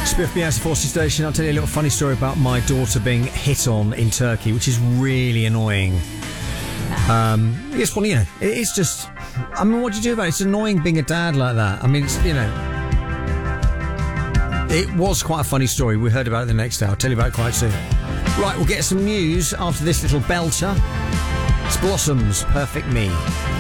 Spiff Bianca Forces Station. I'll tell you a little funny story about my daughter being hit on in Turkey, which is really annoying. Yes, well, you know, it's just... I mean, what do you do about it? It's annoying being a dad like that. I mean, it's, you know... It was quite a funny story. We heard about it the next day. I'll tell you about it quite soon. Right, we'll get some news after this little belter. It's Blossoms, Perfect Me.